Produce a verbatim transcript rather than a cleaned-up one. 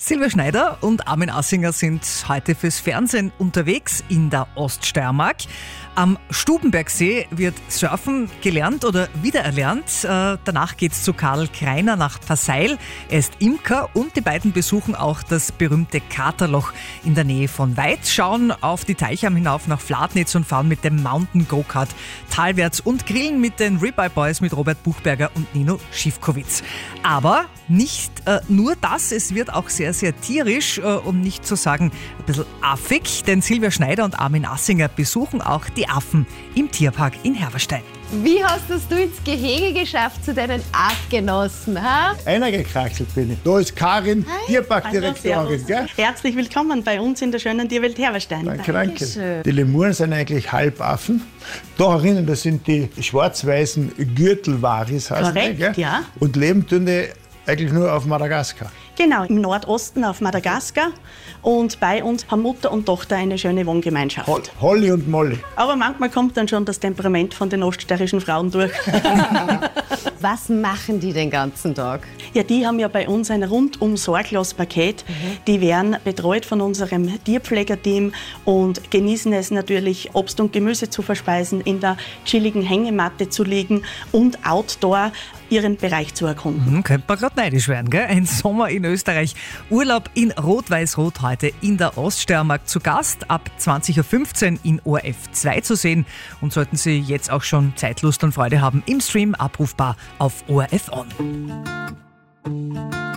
Silvia Schneider und Armin Assinger sind heute fürs Fernsehen unterwegs in der Oststeiermark. Am Stubenbergsee wird Surfen gelernt oder wiedererlernt. Äh, danach geht's zu Karl Kreiner nach Versailles. Er ist Imker und die beiden besuchen auch das berühmte Katerloch in der Nähe von Weitz, schauen auf die Teicham hinauf nach Flatnitz und fahren mit dem Mountain Go-Kart talwärts und grillen mit den Ribeye Boys mit Robert Buchberger und Nino Schiffkowitz. Aber nicht äh, nur das, es wird auch sehr, sehr tierisch, äh, um nicht zu sagen ein bisschen affig, denn Silvia Schneider und Armin Assinger besuchen auch die Affen im Tierpark in Herberstein. Wie hast das du ins Gehege geschafft zu deinen Artgenossen? Ha? Einer gekraxelt bin ich. Da ist Karin, Tierparkdirektorin. Gell? Herzlich willkommen bei uns in der schönen Tierwelt Herberstein. Danke, danke. Die Lemuren sind eigentlich Halbaffen. Da herinnen, das sind die schwarz-weißen Gürtelwaris, heißt Korrekt, die, gell? Ja. Und leben tun die eigentlich nur auf Madagaskar. Genau, im Nordosten auf Madagaskar. Und bei uns haben Mutter und Tochter eine schöne Wohngemeinschaft. Hol- Holly und Molly. Aber manchmal kommt dann schon das Temperament von den oststeirischen Frauen durch. Was machen die den ganzen Tag? Ja, die haben ja bei uns ein rundum sorglos Paket. Mhm. Die werden betreut von unserem Tierpflegerteam und genießen es natürlich, Obst und Gemüse zu verspeisen, in der chilligen Hängematte zu liegen und outdoor ihren Bereich zu erkunden. Mhm, könnte man gerade neidisch werden, gell? Ein Sommer in Österreich. Urlaub in Rot-Weiß-Rot heute in der Oststeiermark zu Gast. Ab zwanzig Uhr fünfzehn in O R F zwei zu sehen. Und sollten Sie jetzt auch schon Zeit, Lust und Freude haben, im Stream abrufbar auf O R F On.